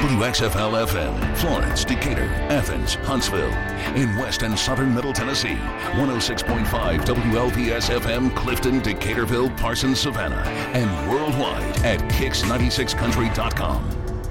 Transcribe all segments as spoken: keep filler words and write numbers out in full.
W X F L F M, Florence, Decatur, Athens, Huntsville. In West and Southern Middle Tennessee, one oh six point five W L P S F M, Clifton, Decaturville, Parsons, Savannah. And worldwide at kicks ninety-six country dot com.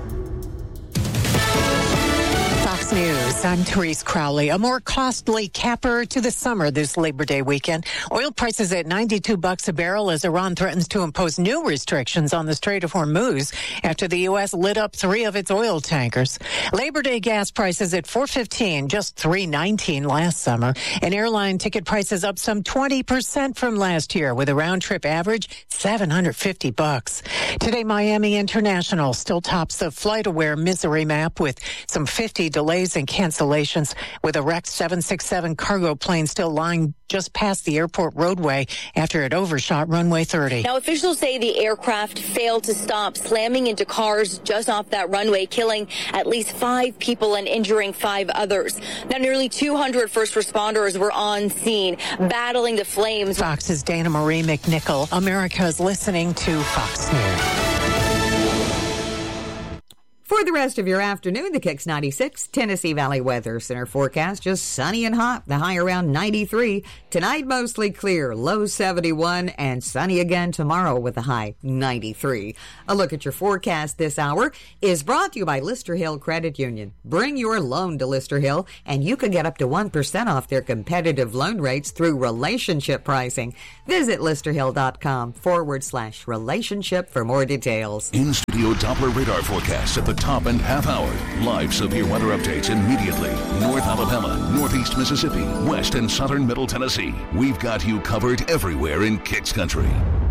Fox News, I'm Therese Crowley. A more costly capper to the summer this Labor Day weekend. Oil prices at ninety-two bucks a barrel as Iran threatens to impose new restrictions on the Strait of Hormuz after the U S lit up three of its oil tankers. Labor Day gas prices at four fifteen, just three nineteen last summer. And airline ticket prices up some twenty percent from last year with a round trip average seven hundred fifty bucks. Today, Miami International still tops the FlightAware misery map with some fifty delays and cancellations, with a wrecked seven sixty-seven cargo plane still lying just past the airport roadway after it overshot runway thirty. Now, officials say the aircraft failed to stop, slamming into cars just off that runway, killing at least five people and injuring five others. Now, nearly two hundred first responders were on scene, battling the flames. Fox's Dana Marie McNichol. America is listening to Fox News. For the rest of your afternoon, the Kicks ninety-six Tennessee Valley Weather Center forecast, just sunny and hot, the high around ninety-three. Tonight, mostly clear, low seventy-one, and sunny again tomorrow with a high ninety-three. A look at your forecast this hour is brought to you by Lister Hill Credit Union. Bring your loan to Lister Hill, and you can get up to one percent off their competitive loan rates through relationship pricing. Visit listerhill.com forward slash relationship for more details. In-studio Doppler radar forecast at the top and half hour. Live severe weather updates immediately. North Alabama, Northeast Mississippi, West and Southern Middle Tennessee. We've got you covered everywhere in Kicks Country.